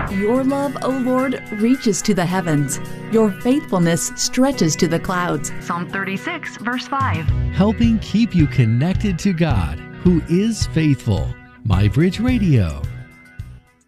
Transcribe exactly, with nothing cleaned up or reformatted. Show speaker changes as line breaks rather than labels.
Your love, O Lord, reaches to the heavens. Your faithfulness stretches to the clouds. Psalm thirty-six, verse five.
Helping keep you connected to God, who is faithful. MyBridge Radio.